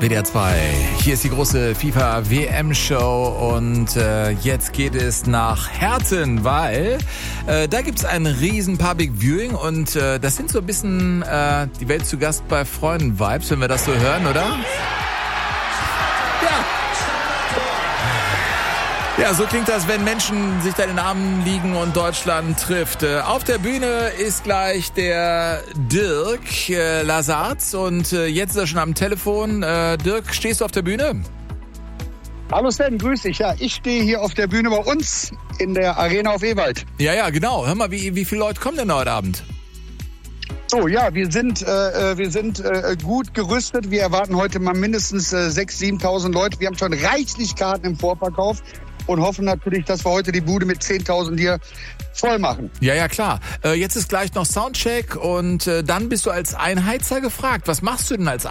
WDR 2. Hier ist die große FIFA-WM-Show und jetzt geht es nach Herten, weil da gibt's ein riesen Public Viewing und das sind so ein bisschen die Welt zu Gast bei Freunden-Vibes, wenn wir das so hören, oder? Ja, so klingt das, wenn Menschen sich da in den Armen liegen und Deutschland trifft. Auf der Bühne ist gleich der Dirk Lasartz und jetzt ist er schon am Telefon. Dirk, stehst du auf der Bühne? Hallo Sven, grüß dich. Ja, ich stehe hier auf der Bühne bei uns in der Arena auf Ewald. Ja, genau. Hör mal, wie viele Leute kommen denn heute Abend? So, ja, wir sind gut gerüstet. Wir erwarten heute mal mindestens 6.000, 7.000 Leute. Wir haben schon reichlich Karten im Vorverkauf und hoffen natürlich, dass wir heute die Bude mit 10.000 hier voll machen. Ja, klar. Jetzt ist gleich noch Soundcheck und dann bist du als Einheizer gefragt. Was machst du denn als